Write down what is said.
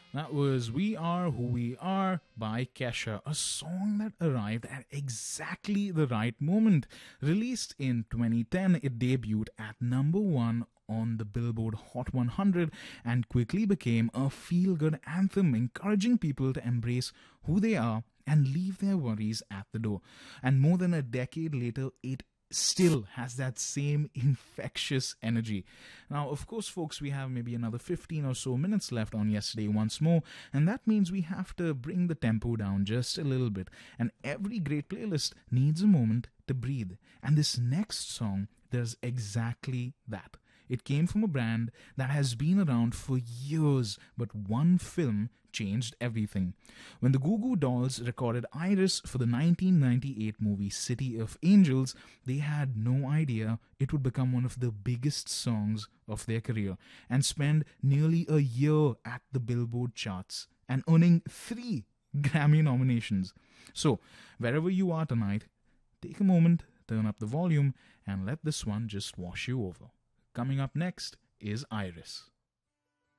That was We Are Who We Are by Kesha, a song that arrived at exactly the right moment. Released in 2010, it debuted at number one on the Billboard Hot 100 and quickly became a feel good anthem encouraging people to embrace who they are and leave their worries at the door. And more than a decade later, it still has that same infectious energy. Now, of course, folks, we have maybe another 15 or so minutes left on Yesterday once more, and that means we have to bring the tempo down just a little bit. And every great playlist needs a moment to breathe. And this next song does exactly that. It came from a brand that has been around for years, but one film changed everything. When the Goo Goo Dolls recorded Iris for the 1998 movie City of Angels, they had no idea it would become one of the biggest songs of their career and spend nearly a year at the Billboard charts and earning 3 Grammy nominations. So, wherever you are tonight, take a moment, turn up the volume, and let this one just wash you over. Coming up next is Iris.